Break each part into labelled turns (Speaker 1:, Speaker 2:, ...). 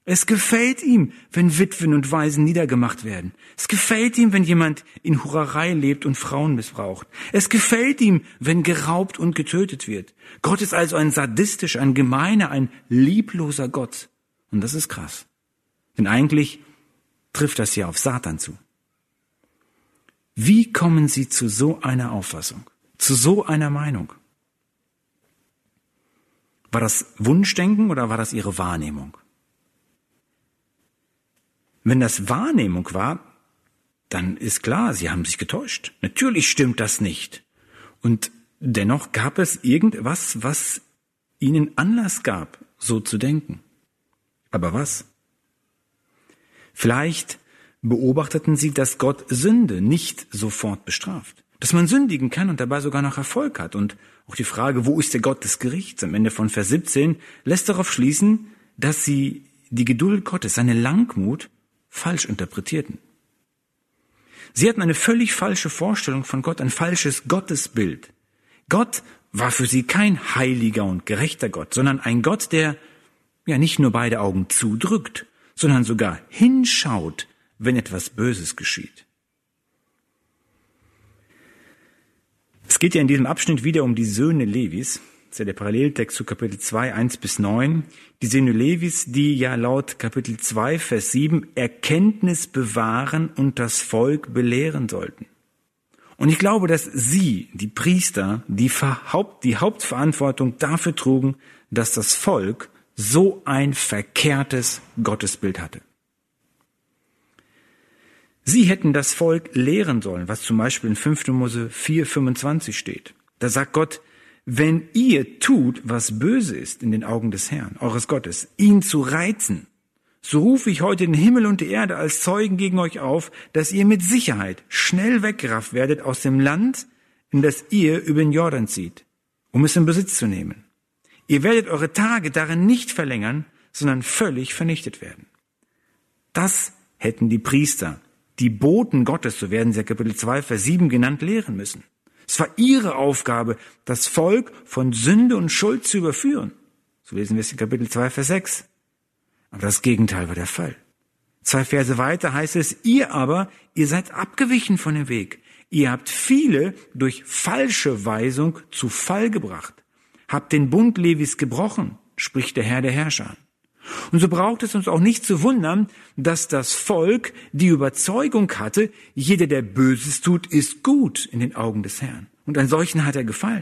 Speaker 1: Es gefällt ihm, wenn Witwen und Waisen niedergemacht werden. Es gefällt ihm, wenn jemand in Hurerei lebt und Frauen missbraucht. Es gefällt ihm, wenn geraubt und getötet wird. Gott ist also ein sadistischer, ein gemeiner, ein liebloser Gott. Und das ist krass. Denn eigentlich trifft das ja auf Satan zu. Wie kommen Sie zu so einer Auffassung, zu so einer Meinung? War das Wunschdenken oder war das Ihre Wahrnehmung? Wenn das Wahrnehmung war, dann ist klar, Sie haben sich getäuscht. Natürlich stimmt das nicht. Und dennoch gab es irgendwas, was Ihnen Anlass gab, so zu denken. Aber was? Vielleicht beobachteten Sie, dass Gott Sünde nicht sofort bestraft. Dass man sündigen kann und dabei sogar noch Erfolg hat. Und auch die Frage, wo ist der Gott des Gerichts? Am Ende von Vers 17 lässt darauf schließen, dass Sie die Geduld Gottes, seine Langmut, falsch interpretierten. Sie hatten eine völlig falsche Vorstellung von Gott, ein falsches Gottesbild. Gott war für sie kein heiliger und gerechter Gott, sondern ein Gott, der ja nicht nur beide Augen zudrückt, sondern sogar hinschaut, wenn etwas Böses geschieht. Es geht ja in diesem Abschnitt wieder um die Söhne Levis. Das ist ja der Paralleltext zu Kapitel 2, 1-9. Die Söhne Levis, die ja laut Kapitel 2, Vers 7 Erkenntnis bewahren und das Volk belehren sollten. Und ich glaube, dass sie, die Priester, die Hauptverantwortung dafür trugen, dass das Volk so ein verkehrtes Gottesbild hatte. Sie hätten das Volk lehren sollen, was zum Beispiel in 5. Mose 4, 25 steht. Da sagt Gott, wenn ihr tut, was böse ist in den Augen des Herrn, eures Gottes, ihn zu reizen, so rufe ich heute den Himmel und die Erde als Zeugen gegen euch auf, dass ihr mit Sicherheit schnell weggerafft werdet aus dem Land, in das ihr über den Jordan zieht, um es in Besitz zu nehmen. Ihr werdet eure Tage darin nicht verlängern, sondern völlig vernichtet werden. Das hätten die Priester, die Boten Gottes, so werden sie in Kapitel 2, Vers 7 genannt, lehren müssen. Es war ihre Aufgabe, das Volk von Sünde und Schuld zu überführen. So lesen wir es in Kapitel 2, Vers 6. Aber das Gegenteil war der Fall. 2 Verse weiter heißt es, ihr seid abgewichen von dem Weg. Ihr habt viele durch falsche Weisung zu Fall gebracht. Habt den Bund Levis gebrochen, spricht der Herr der Herrscher. Und so braucht es uns auch nicht zu wundern, dass das Volk die Überzeugung hatte, jeder, der Böses tut, ist gut in den Augen des Herrn. Und an solchen hat er gefallen.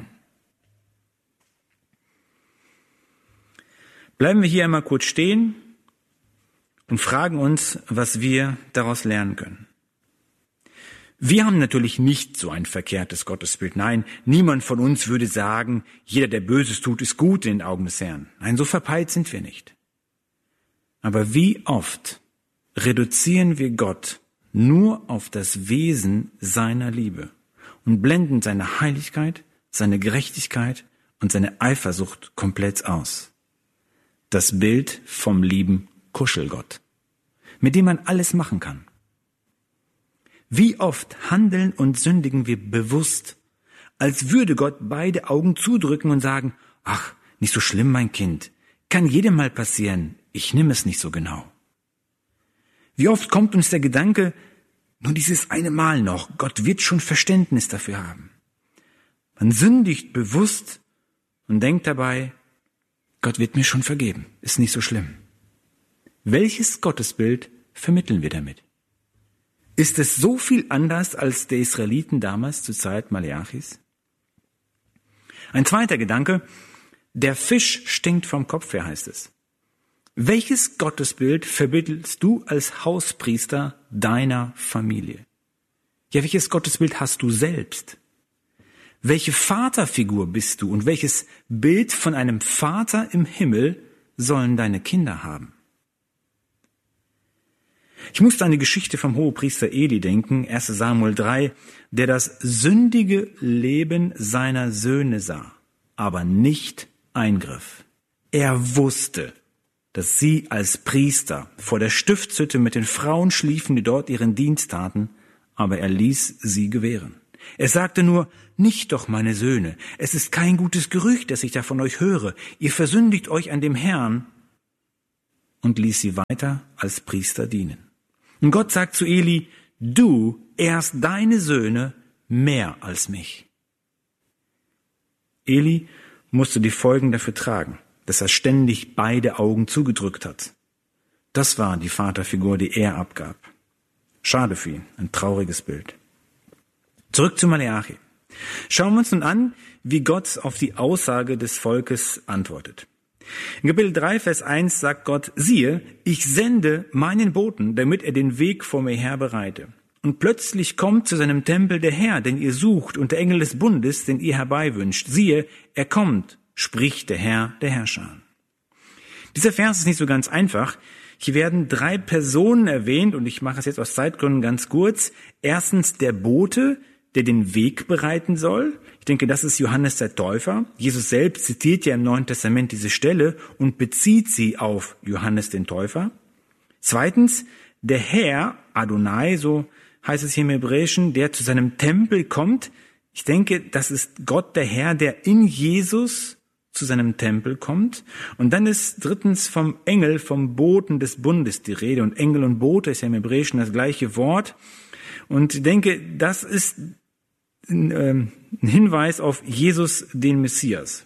Speaker 1: Bleiben wir hier einmal kurz stehen und fragen uns, was wir daraus lernen können. Wir haben natürlich nicht so ein verkehrtes Gottesbild. Nein, niemand von uns würde sagen, jeder, der Böses tut, ist gut in den Augen des Herrn. Nein, so verpeilt sind wir nicht. Aber wie oft reduzieren wir Gott nur auf das Wesen seiner Liebe und blenden seine Heiligkeit, seine Gerechtigkeit und seine Eifersucht komplett aus. Das Bild vom lieben Kuschelgott, mit dem man alles machen kann. Wie oft handeln und sündigen wir bewusst, als würde Gott beide Augen zudrücken und sagen, ach, nicht so schlimm, mein Kind, kann jedem mal passieren, ich nehme es nicht so genau. Wie oft kommt uns der Gedanke, nur dieses eine Mal noch, Gott wird schon Verständnis dafür haben. Man sündigt bewusst und denkt dabei, Gott wird mir schon vergeben, ist nicht so schlimm. Welches Gottesbild vermitteln wir damit? Ist es so viel anders als der Israeliten damals zur Zeit Maleachis? Ein zweiter Gedanke, der Fisch stinkt vom Kopf her, heißt es. Welches Gottesbild vermittelst du als Hauspriester deiner Familie? Ja, welches Gottesbild hast du selbst? Welche Vaterfigur bist du und welches Bild von einem Vater im Himmel sollen deine Kinder haben? Ich musste an die Geschichte vom Hohepriester Eli denken, 1. Samuel 3, der das sündige Leben seiner Söhne sah, aber nicht eingriff. Er wusste, dass sie als Priester vor der Stiftshütte mit den Frauen schliefen, die dort ihren Dienst taten, aber er ließ sie gewähren. Er sagte nur, nicht doch, meine Söhne, es ist kein gutes Gerücht, das ich da von euch höre. Ihr versündigt euch an dem Herrn. und ließ sie weiter als Priester dienen. Und Gott sagt zu Eli, du ehrst deine Söhne mehr als mich. Eli musste die Folgen dafür tragen, dass er ständig beide Augen zugedrückt hat. Das war die Vaterfigur, die er abgab. Schade für ihn, ein trauriges Bild. Zurück zu Maleachi. Schauen wir uns nun an, wie Gott auf die Aussage des Volkes antwortet. In Kapitel 3, Vers 1 sagt Gott, siehe, ich sende meinen Boten, damit er den Weg vor mir her bereite. Und plötzlich kommt zu seinem Tempel der Herr, den ihr sucht, und der Engel des Bundes, den ihr herbeiwünscht. Siehe, er kommt, spricht der Herr der Herrscher. Dieser Vers ist nicht so ganz einfach. Hier werden 3 Personen erwähnt, und ich mache es jetzt aus Zeitgründen ganz kurz. Erstens der Bote, der den Weg bereiten soll. Ich denke, das ist Johannes der Täufer. Jesus selbst zitiert ja im Neuen Testament diese Stelle und bezieht sie auf Johannes den Täufer. Zweitens der Herr, Adonai, so heißt es hier im Hebräischen, der zu seinem Tempel kommt. Ich denke, das ist Gott der Herr, der in Jesus zu seinem Tempel kommt. Und dann ist drittens vom Engel, vom Boten des Bundes die Rede. Und Engel und Bote ist ja im Hebräischen das gleiche Wort. Und ich denke, das ist ein Hinweis auf Jesus, den Messias.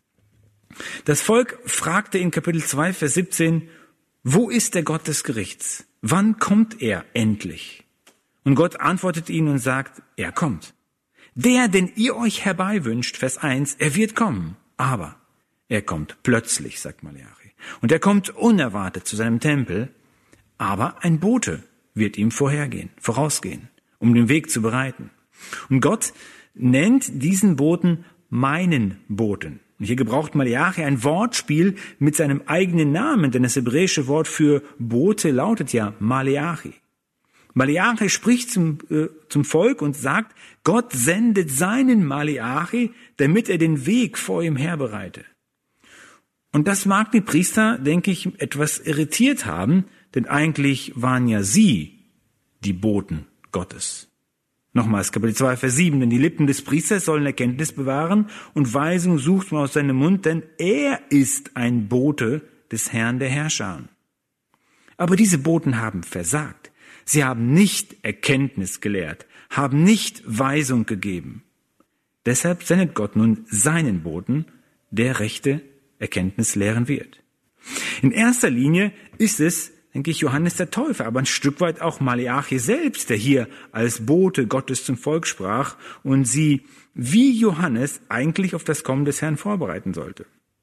Speaker 1: Das Volk fragte in Kapitel 2, Vers 17, wo ist der Gott des Gerichts? Wann kommt er endlich? Und Gott antwortet ihnen und sagt, er kommt. Der, den ihr euch herbeiwünscht, Vers 1, er wird kommen. Aber er kommt plötzlich, sagt Maleachi. Und er kommt unerwartet zu seinem Tempel, aber ein Bote wird ihm vorausgehen, um den Weg zu bereiten. Und Gott nennt diesen Boten meinen Boten. Und hier gebraucht Maleachi ein Wortspiel mit seinem eigenen Namen, denn das hebräische Wort für Bote lautet ja Maleachi. Maleachi spricht zum Volk und sagt, Gott sendet seinen Maleachi, damit er den Weg vor ihm herbereite. Und das mag die Priester, denke ich, etwas irritiert haben, denn eigentlich waren ja sie die Boten Gottes. Nochmals, Kapitel 2, Vers 7, denn die Lippen des Priesters sollen Erkenntnis bewahren und Weisung sucht man aus seinem Mund, denn er ist ein Bote des Herrn der Herrscher. Aber diese Boten haben versagt. Sie haben nicht Erkenntnis gelehrt, haben nicht Weisung gegeben. Deshalb sendet Gott nun seinen Boten, der rechte Erkenntnis lehren wird. In erster Linie ist es, denke ich, Johannes der Täufer, aber ein Stück weit auch Maleachi selbst, der hier als Bote Gottes zum Volk sprach und sie wie Johannes eigentlich auf das Kommen des Herrn vorbereiten sollte.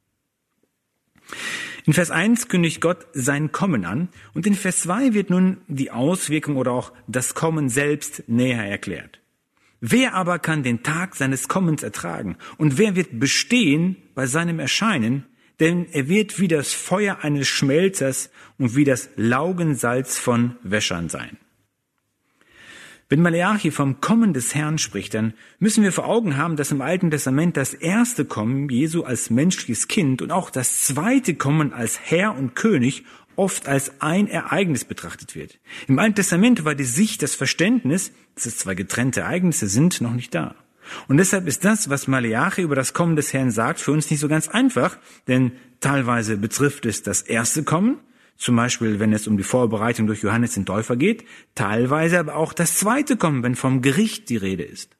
Speaker 1: In Vers 1 kündigt Gott sein Kommen an und in Vers 2 wird nun die Auswirkung oder auch das Kommen selbst näher erklärt. Wer aber kann den Tag seines Kommens ertragen und wer wird bestehen bei seinem Erscheinen? Denn er wird wie das Feuer eines Schmelzers und wie das Laugensalz von Wäschern sein. Wenn Maleachi vom Kommen des Herrn spricht, dann müssen wir vor Augen haben, dass im Alten Testament das erste Kommen Jesu als menschliches Kind und auch das zweite Kommen als Herr und König oft als ein Ereignis betrachtet wird. Im Alten Testament war die Sicht, das Verständnis, dass es 2 getrennte Ereignisse sind, noch nicht da. Und deshalb ist das, was Maleachi über das Kommen des Herrn sagt, für uns nicht so ganz einfach, denn teilweise betrifft es das erste Kommen, zum Beispiel wenn es um die Vorbereitung durch Johannes den Täufer geht, teilweise aber auch das zweite Kommen, wenn vom Gericht die Rede ist.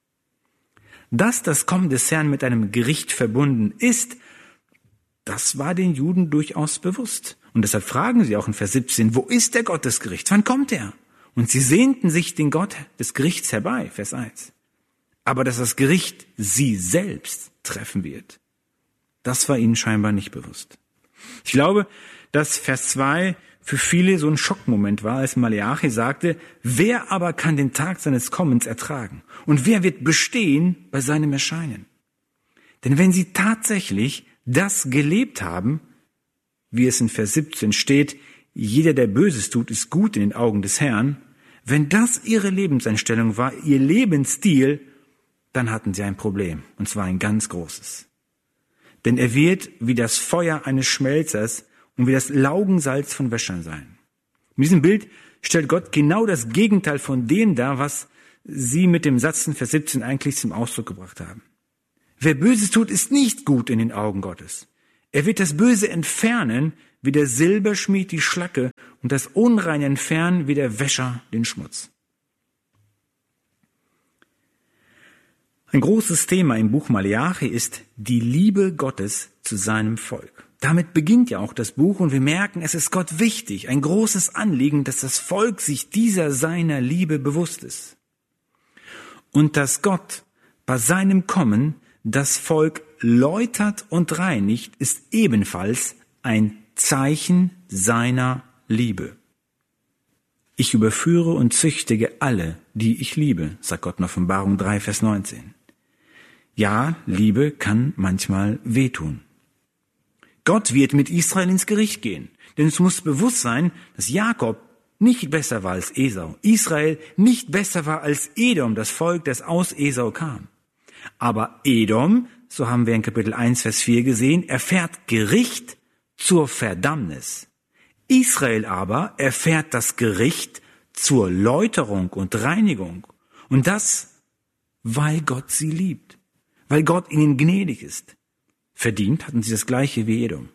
Speaker 1: Dass das Kommen des Herrn mit einem Gericht verbunden ist, das war den Juden durchaus bewusst. Und deshalb fragen sie auch in Vers 17, wo ist der Gott des Gerichts? Wann kommt er? Und sie sehnten sich den Gott des Gerichts herbei, Vers 1. Aber dass das Gericht sie selbst treffen wird, das war ihnen scheinbar nicht bewusst. Ich glaube, dass Vers 2 für viele so ein Schockmoment war, als Maleachi sagte, wer aber kann den Tag seines Kommens ertragen? Und wer wird bestehen bei seinem Erscheinen? Denn wenn sie tatsächlich das gelebt haben, wie es in Vers 17 steht, jeder, der Böses tut, ist gut in den Augen des Herrn, wenn das ihre Lebenseinstellung war, ihr Lebensstil, dann hatten sie ein Problem, und zwar ein ganz großes. Denn er wird wie das Feuer eines Schmelzers und wie das Laugensalz von Wäschern sein. In diesem Bild stellt Gott genau das Gegenteil von dem dar, was sie mit dem Satz in Vers 17 eigentlich zum Ausdruck gebracht haben. Wer Böses tut, ist nicht gut in den Augen Gottes. Er wird das Böse entfernen, wie der Silberschmied die Schlacke und das Unreine entfernen wie der Wäscher den Schmutz. Ein großes Thema im Buch Maleachi ist die Liebe Gottes zu seinem Volk. Damit beginnt ja auch das Buch und wir merken, es ist Gott wichtig, ein großes Anliegen, dass das Volk sich dieser seiner Liebe bewusst ist. Und dass Gott bei seinem Kommen das Volk läutert und reinigt, ist ebenfalls ein Zeichen seiner Liebe. Ich überführe und züchtige alle, die ich liebe, sagt Gott in Offenbarung 3, Vers 19. Ja, Liebe kann manchmal wehtun. Gott wird mit Israel ins Gericht gehen, denn es muss bewusst sein, dass Jakob nicht besser war als Esau, Israel nicht besser war als Edom, das Volk, das aus Esau kam. Aber Edom, so haben wir in Kapitel 1, Vers 4 gesehen, erfährt Gericht zur Verdammnis. Israel aber erfährt das Gericht zur Läuterung und Reinigung. Und das, weil Gott sie liebt, weil Gott ihnen gnädig ist. Verdient hatten sie das Gleiche wie Edom.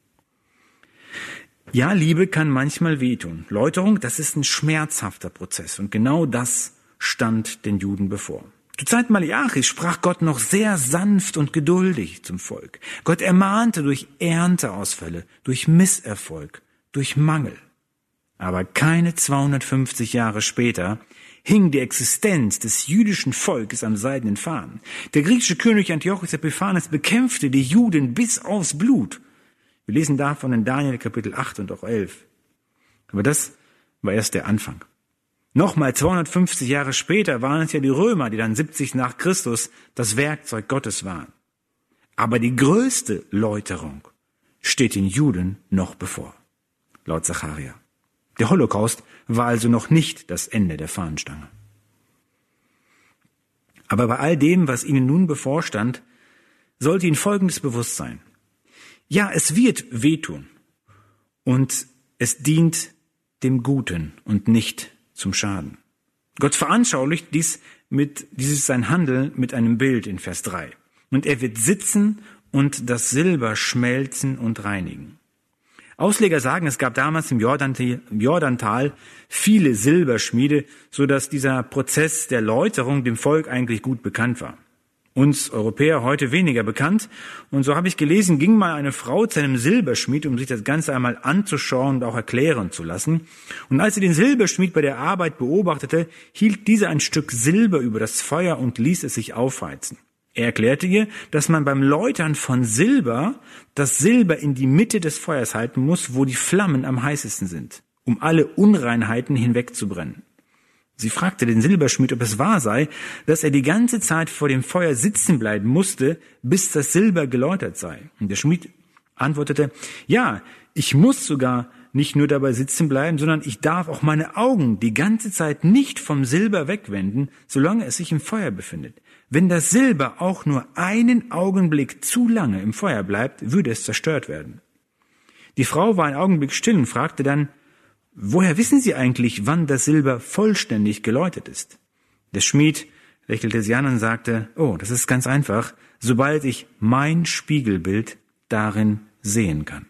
Speaker 1: Ja, Liebe kann manchmal wehtun. Läuterung, das ist ein schmerzhafter Prozess. Und genau das stand den Juden bevor. Zur Zeit Maleachis sprach Gott noch sehr sanft und geduldig zum Volk. Gott ermahnte durch Ernteausfälle, durch Misserfolg, durch Mangel. Aber keine 250 Jahre später hing die Existenz des jüdischen Volkes am seidenen Faden. Der griechische König Antiochos Epiphanes bekämpfte die Juden bis aufs Blut. Wir lesen davon in Daniel Kapitel 8 und auch 11. Aber das war erst der Anfang. Nochmal 250 Jahre später waren es ja die Römer, die dann 70 nach Christus das Werkzeug Gottes waren. Aber die größte Läuterung steht den Juden noch bevor, laut Zacharia. Der Holocaust war also noch nicht das Ende der Fahnenstange. Aber bei all dem, was ihnen nun bevorstand, sollte ihnen Folgendes bewusst sein. Ja, es wird wehtun und es dient dem Guten und nicht zum Schaden. Gott veranschaulicht dieses sein Handeln mit einem Bild in Vers 3. Und er wird sitzen und das Silber schmelzen und reinigen. Ausleger sagen, es gab damals im Jordantal viele Silberschmiede, so dass dieser Prozess der Läuterung dem Volk eigentlich gut bekannt war. Uns Europäer heute weniger bekannt. Und so habe ich gelesen, ging mal eine Frau zu einem Silberschmied, um sich das Ganze einmal anzuschauen und auch erklären zu lassen. Und als sie den Silberschmied bei der Arbeit beobachtete, hielt dieser ein Stück Silber über das Feuer und ließ es sich aufheizen. Er erklärte ihr, dass man beim Läutern von Silber das Silber in die Mitte des Feuers halten muss, wo die Flammen am heißesten sind, um alle Unreinheiten hinwegzubrennen. Sie fragte den Silberschmied, ob es wahr sei, dass er die ganze Zeit vor dem Feuer sitzen bleiben musste, bis das Silber geläutert sei. Und der Schmied antwortete, ja, ich muss sogar nicht nur dabei sitzen bleiben, sondern ich darf auch meine Augen die ganze Zeit nicht vom Silber wegwenden, solange es sich im Feuer befindet. Wenn das Silber auch nur einen Augenblick zu lange im Feuer bleibt, würde es zerstört werden. Die Frau war einen Augenblick still und fragte dann, woher wissen Sie eigentlich, wann das Silber vollständig geläutert ist? Der Schmied lächelte sie an und sagte, oh, das ist ganz einfach, sobald ich mein Spiegelbild darin sehen kann.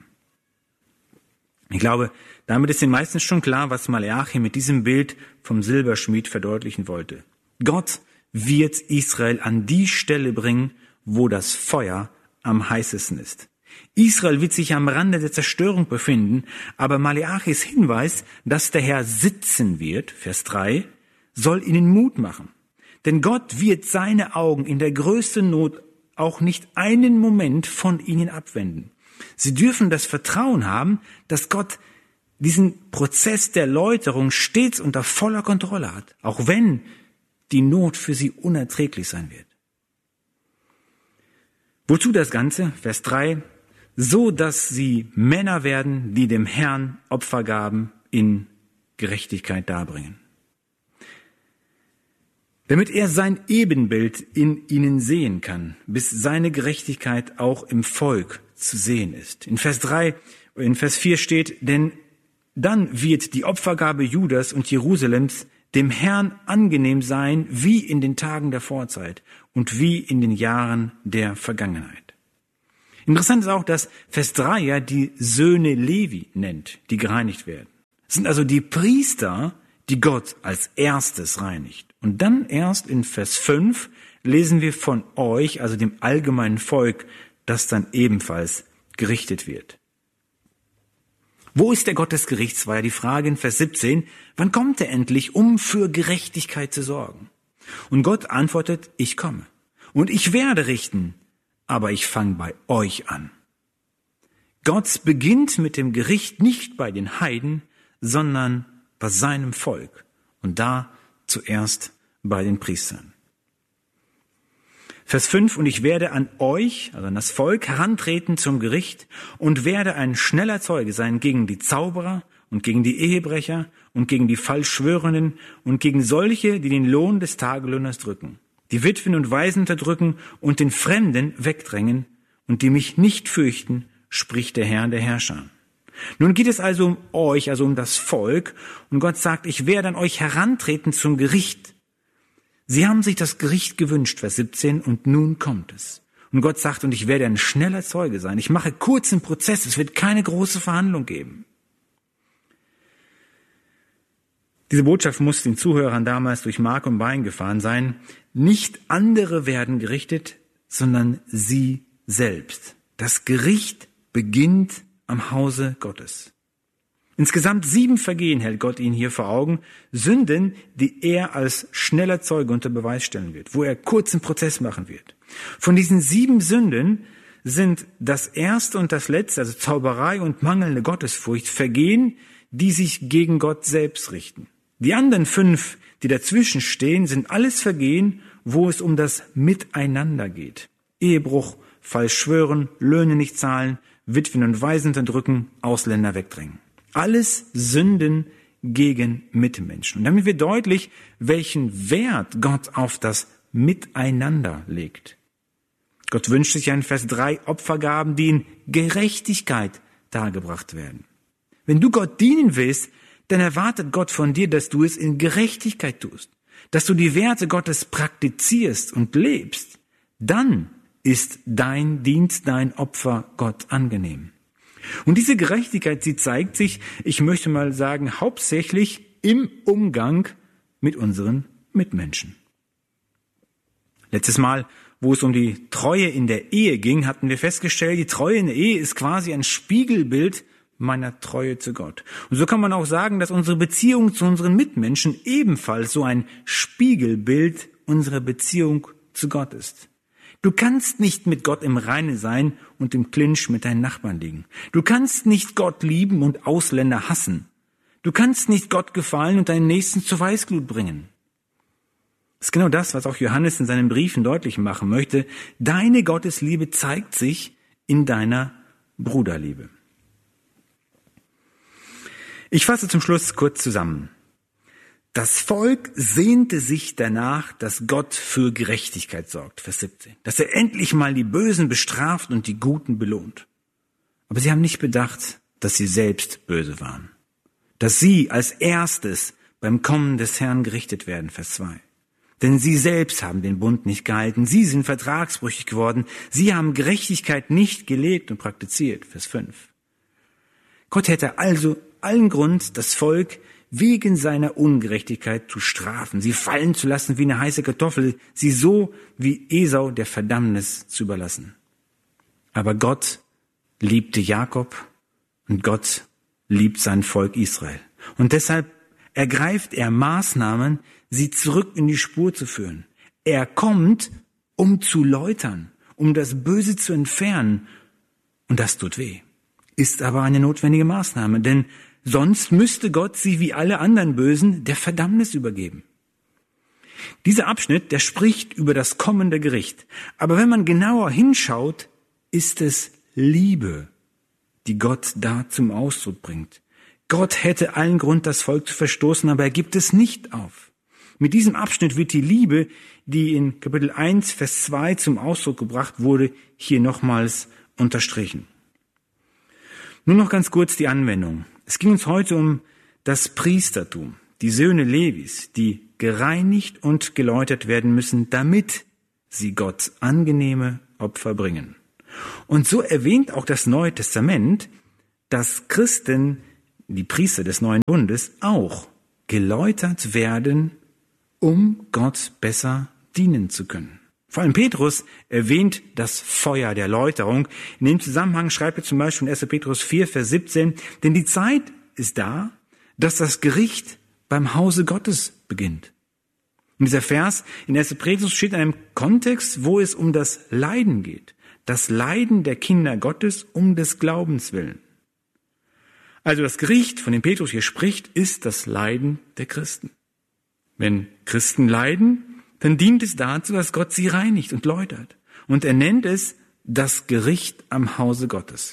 Speaker 1: Ich glaube, damit ist den meisten schon klar, was Maleachi mit diesem Bild vom Silberschmied verdeutlichen wollte. Gott wird Israel an die Stelle bringen, wo das Feuer am heißesten ist. Israel wird sich am Rande der Zerstörung befinden, aber Maleachis Hinweis, dass der Herr sitzen wird, Vers 3, soll ihnen Mut machen. Denn Gott wird seine Augen in der größten Not auch nicht einen Moment von ihnen abwenden. Sie dürfen das Vertrauen haben, dass Gott diesen Prozess der Läuterung stets unter voller Kontrolle hat, auch wenn die Not für sie unerträglich sein wird. Wozu das Ganze? Vers 3, so dass sie Männer werden, die dem Herrn Opfergaben in Gerechtigkeit darbringen. Damit er sein Ebenbild in ihnen sehen kann, bis seine Gerechtigkeit auch im Volk zu sehen ist. In Vers 4 steht, denn dann wird die Opfergabe Judas und Jerusalems dem Herrn angenehm sein, wie in den Tagen der Vorzeit und wie in den Jahren der Vergangenheit. Interessant ist auch, dass Vers 3 ja die Söhne Levi nennt, die gereinigt werden. Es sind also die Priester, die Gott als erstes reinigt. Und dann erst in Vers 5 lesen wir von euch, also dem allgemeinen Volk, das dann ebenfalls gerichtet wird. Wo ist der Gott des Gerichts, war ja die Frage in Vers 17. Wann kommt er endlich, um für Gerechtigkeit zu sorgen? Und Gott antwortet, ich komme. Und ich werde richten, aber ich fange bei euch an. Gott beginnt mit dem Gericht nicht bei den Heiden, sondern bei seinem Volk. Und da zuerst bei den Priestern. Vers 5, und ich werde an euch, also an das Volk, herantreten zum Gericht und werde ein schneller Zeuge sein gegen die Zauberer und gegen die Ehebrecher und gegen die Falschschwörenden und gegen solche, die den Lohn des Tagelöhners drücken, die Witwen und Waisen unterdrücken und den Fremden wegdrängen und die mich nicht fürchten, spricht der Herr der Herrscher. Nun geht es also um euch, also um das Volk, und Gott sagt, ich werde an euch herantreten zum Gericht. Sie haben sich das Gericht gewünscht, Vers 17, und nun kommt es. Und Gott sagt, und ich werde ein schneller Zeuge sein. Ich mache kurzen Prozess, es wird keine große Verhandlung geben. Diese Botschaft muss den Zuhörern damals durch Mark und Bein gefahren sein. Nicht andere werden gerichtet, sondern sie selbst. Das Gericht beginnt am Hause Gottes. Insgesamt 7 Vergehen hält Gott ihnen hier vor Augen, Sünden, die er als schneller Zeuge unter Beweis stellen wird, wo er kurzen Prozess machen wird. Von diesen 7 Sünden sind das erste und das letzte, also Zauberei und mangelnde Gottesfurcht, Vergehen, die sich gegen Gott selbst richten. Die anderen 5, die dazwischen stehen, sind alles Vergehen, wo es um das Miteinander geht. Ehebruch, falsch schwören, Löhne nicht zahlen, Witwen und Waisen unterdrücken, Ausländer wegdrängen. Alles Sünden gegen Mitmenschen. Und damit wird deutlich, welchen Wert Gott auf das Miteinander legt. Gott wünscht sich ja in Vers 3 Opfergaben, die in Gerechtigkeit dargebracht werden. Wenn du Gott dienen willst, dann erwartet Gott von dir, dass du es in Gerechtigkeit tust, dass du die Werte Gottes praktizierst und lebst. Dann ist dein Dienst, dein Opfer Gott angenehm. Und diese Gerechtigkeit, sie zeigt sich, ich möchte mal sagen, hauptsächlich im Umgang mit unseren Mitmenschen. Letztes Mal, wo es um die Treue in der Ehe ging, hatten wir festgestellt, die Treue in der Ehe ist quasi ein Spiegelbild meiner Treue zu Gott. Und so kann man auch sagen, dass unsere Beziehung zu unseren Mitmenschen ebenfalls so ein Spiegelbild unserer Beziehung zu Gott ist. Du kannst nicht mit Gott im Reinen sein und im Clinch mit deinen Nachbarn liegen. Du kannst nicht Gott lieben und Ausländer hassen. Du kannst nicht Gott gefallen und deinen Nächsten zur Weißglut bringen. Das ist genau das, was auch Johannes in seinen Briefen deutlich machen möchte. Deine Gottesliebe zeigt sich in deiner Bruderliebe. Ich fasse zum Schluss kurz zusammen. Das Volk sehnte sich danach, dass Gott für Gerechtigkeit sorgt, Vers 17. Dass er endlich mal die Bösen bestraft und die Guten belohnt. Aber sie haben nicht bedacht, dass sie selbst böse waren. Dass sie als erstes beim Kommen des Herrn gerichtet werden, Vers 2. Denn sie selbst haben den Bund nicht gehalten. Sie sind vertragsbrüchig geworden. Sie haben Gerechtigkeit nicht gelebt und praktiziert, Vers 5. Gott hätte also allen Grund, das Volk wegen seiner Ungerechtigkeit zu strafen, sie fallen zu lassen wie eine heiße Kartoffel, sie so wie Esau der Verdammnis zu überlassen. Aber Gott liebte Jakob und Gott liebt sein Volk Israel. Und deshalb ergreift er Maßnahmen, sie zurück in die Spur zu führen. Er kommt, um zu läutern, um das Böse zu entfernen. Und das tut weh. Ist aber eine notwendige Maßnahme, denn sonst müsste Gott sie wie alle anderen Bösen der Verdammnis übergeben. Dieser Abschnitt, der spricht über das kommende Gericht. Aber wenn man genauer hinschaut, ist es Liebe, die Gott da zum Ausdruck bringt. Gott hätte allen Grund, das Volk zu verstoßen, aber er gibt es nicht auf. Mit diesem Abschnitt wird die Liebe, die in Kapitel 1, Vers 2 zum Ausdruck gebracht wurde, hier nochmals unterstrichen. Nur noch ganz kurz die Anwendung. Es ging uns heute um das Priestertum, die Söhne Levis, die gereinigt und geläutert werden müssen, damit sie Gott angenehme Opfer bringen. Und so erwähnt auch das Neue Testament, dass Christen, die Priester des Neuen Bundes, auch geläutert werden, um Gott besser dienen zu können. Vor allem Petrus erwähnt das Feuer der Läuterung. In dem Zusammenhang schreibt er zum Beispiel in 1. Petrus 4, Vers 17, denn die Zeit ist da, dass das Gericht beim Hause Gottes beginnt. Und dieser Vers in 1. Petrus steht in einem Kontext, wo es um das Leiden geht. Das Leiden der Kinder Gottes um des Glaubens willen. Also das Gericht, von dem Petrus hier spricht, ist das Leiden der Christen. Wenn Christen leiden, dann dient es dazu, dass Gott sie reinigt und läutert. Und er nennt es das Gericht am Hause Gottes.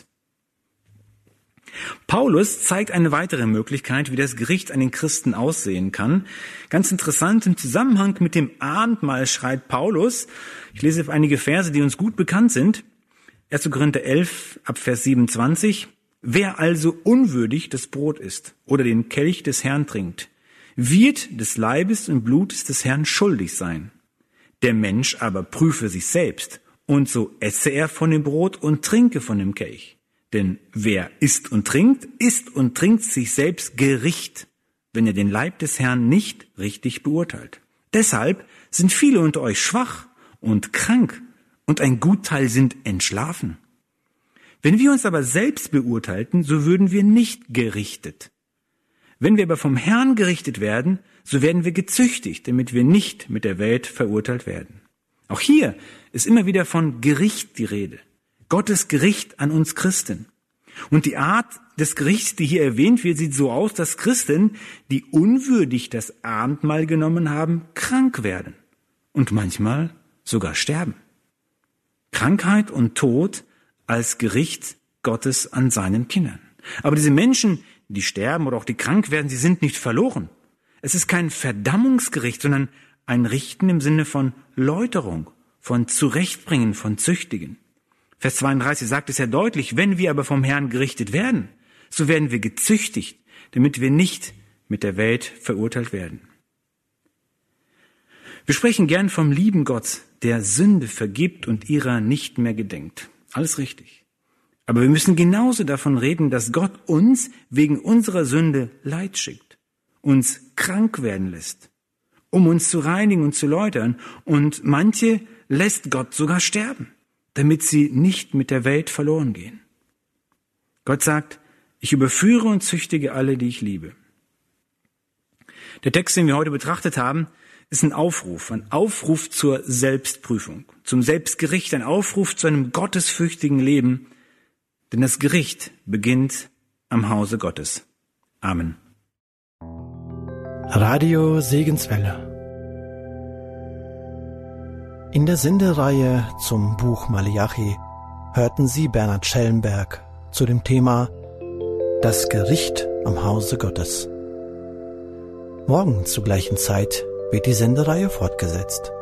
Speaker 1: Paulus zeigt eine weitere Möglichkeit, wie das Gericht an den Christen aussehen kann. Ganz interessant, im Zusammenhang mit dem Abendmahl schreibt Paulus, ich lese einige Verse, die uns gut bekannt sind, 1. Korinther 11, ab Vers 27, wer also unwürdig das Brot isst oder den Kelch des Herrn trinkt, wird des Leibes und Blutes des Herrn schuldig sein. Der Mensch aber prüfe sich selbst, und so esse er von dem Brot und trinke von dem Kelch. Denn wer isst und trinkt sich selbst Gericht, wenn er den Leib des Herrn nicht richtig beurteilt. Deshalb sind viele unter euch schwach und krank, und ein Gutteil sind entschlafen. Wenn wir uns aber selbst beurteilten, so würden wir nicht gerichtet. Wenn wir aber vom Herrn gerichtet werden, so werden wir gezüchtigt, damit wir nicht mit der Welt verurteilt werden. Auch hier ist immer wieder von Gericht die Rede. Gottes Gericht an uns Christen. Und die Art des Gerichts, die hier erwähnt wird, sieht so aus, dass Christen, die unwürdig das Abendmahl genommen haben, krank werden und manchmal sogar sterben. Krankheit und Tod als Gericht Gottes an seinen Kindern. Aber diese Menschen, die sterben oder auch die krank werden, sie sind nicht verloren. Es ist kein Verdammungsgericht, sondern ein Richten im Sinne von Läuterung, von Zurechtbringen, von Züchtigen. Vers 32 sagt es ja deutlich, wenn wir aber vom Herrn gerichtet werden, so werden wir gezüchtigt, damit wir nicht mit der Welt verurteilt werden. Wir sprechen gern vom lieben Gott, der Sünde vergibt und ihrer nicht mehr gedenkt. Alles richtig. Aber wir müssen genauso davon reden, dass Gott uns wegen unserer Sünde Leid schickt, uns krank werden lässt, um uns zu reinigen und zu läutern. Und manche lässt Gott sogar sterben, damit sie nicht mit der Welt verloren gehen. Gott sagt, ich überführe und züchtige alle, die ich liebe. Der Text, den wir heute betrachtet haben, ist ein Aufruf zur Selbstprüfung, zum Selbstgericht, ein Aufruf zu einem gottesfürchtigen Leben, denn das Gericht beginnt am Hause Gottes. Amen.
Speaker 2: Radio Segenswelle. In der Sendereihe zum Buch Maleachi hörten Sie Bernhard Schellenberg zu dem Thema Das Gericht am Hause Gottes. Morgen zur gleichen Zeit wird die Sendereihe fortgesetzt.